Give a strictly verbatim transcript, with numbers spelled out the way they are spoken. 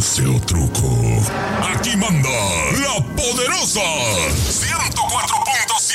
pose o truco. Aquí manda la poderosa ciento cuatro punto